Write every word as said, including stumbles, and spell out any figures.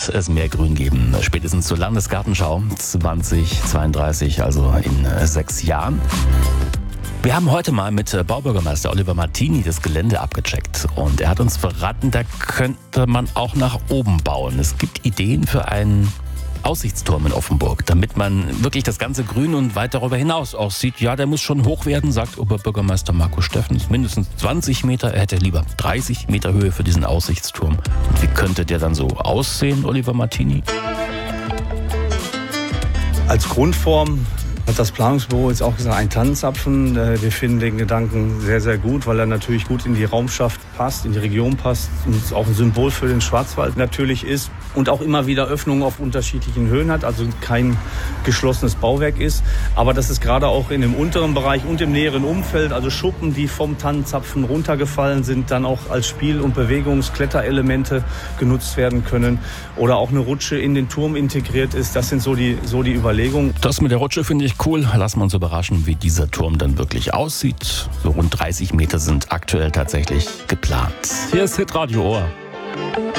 wird es mehr Grün geben. Spätestens zur Landesgartenschau zwanzig zweiunddreißig, also in sechs Jahren. Wir haben heute mal mit Baubürgermeister Oliver Martini das Gelände abgecheckt und er hat uns verraten, da könnte man auch nach oben bauen. Es gibt Ideen für einen Aussichtsturm in Offenburg, damit man wirklich das ganze Grün und weit darüber hinaus auch sieht. Ja, der muss schon hoch werden, sagt Oberbürgermeister Marco Steffens. Mindestens zwanzig Meter, er hätte lieber dreißig Meter Höhe für diesen Aussichtsturm. Und wie könnte der dann so aussehen, Oliver Martini? Als Grundform hat das Planungsbüro jetzt auch gesagt, ein Tannenzapfen. Wir finden den Gedanken sehr, sehr gut, weil er natürlich gut in die Raumschaft passt, in die Region passt und auch ein Symbol für den Schwarzwald natürlich ist und auch immer wieder Öffnungen auf unterschiedlichen Höhen hat, also kein geschlossenes Bauwerk ist. Aber dass es gerade auch in dem unteren Bereich und im näheren Umfeld, also Schuppen, die vom Tannenzapfen runtergefallen sind, dann auch als Spiel- und Bewegungs-Kletterelemente genutzt werden können oder auch eine Rutsche in den Turm integriert ist. Das sind so die, so die Überlegungen. Das mit der Rutsche finde ich cool. Lassen wir uns überraschen, wie dieser Turm dann wirklich aussieht. So rund dreißig Meter sind aktuell tatsächlich geplant. Hier ist Hitradio Ohr.